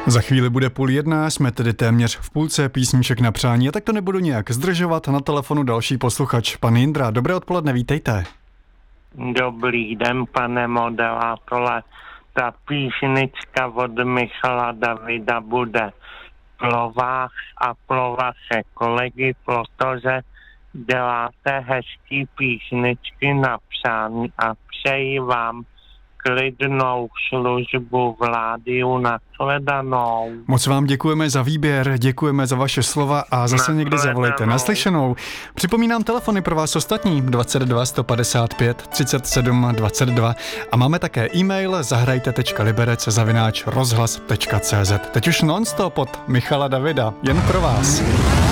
Za chvíli bude 12:30, jsme tedy téměř v půlce písniček na přání a tak to nebudu nějak zdržovat. Na telefonu další posluchač, pan Jindra. Dobré odpoledne, vítejte. Dobrý den, pane moderátore. Ta písnička od Michala Davida bude pro vás a pro vaše kolegy, protože děláte hezký písničky na přání a přeji vám klidnou službu v rádiu. Nashledanou. Moc vám děkujeme za výběr, děkujeme za vaše slova a zase někdy zavolejte. Naslyšenou. Připomínám telefony pro vás ostatní 22 155 37 22 a máme také e-mail zahrajte.liberec@rozhlas.cz. Teď už non-stop od Michala Davida, jen pro vás.